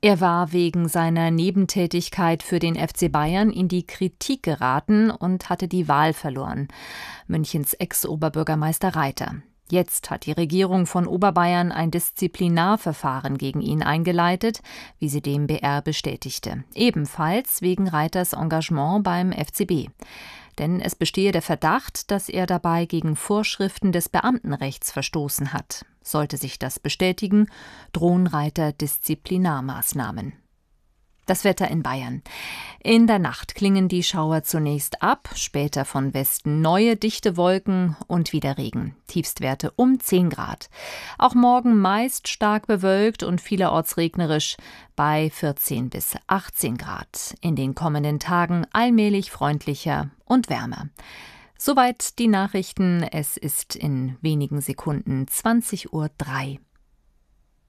Er war wegen seiner Nebentätigkeit für den FC Bayern in die Kritik geraten und hatte die Wahl verloren. Münchens Ex-Oberbürgermeister Reiter. Jetzt hat die Regierung von Oberbayern ein Disziplinarverfahren gegen ihn eingeleitet, wie sie dem BR bestätigte. Ebenfalls wegen Reiters Engagement beim FCB. Denn es bestehe der Verdacht, dass er dabei gegen Vorschriften des Beamtenrechts verstoßen hat. Sollte sich das bestätigen, drohen Reiter Disziplinarmaßnahmen. Das Wetter in Bayern. In der Nacht klingen die Schauer zunächst ab, später von Westen neue dichte Wolken und wieder Regen. Tiefstwerte um 10 Grad. Auch morgen meist stark bewölkt und vielerorts regnerisch bei 14 bis 18 Grad. In den kommenden Tagen allmählich freundlicher und wärmer. Soweit die Nachrichten. Es ist in wenigen Sekunden 20:03 Uhr.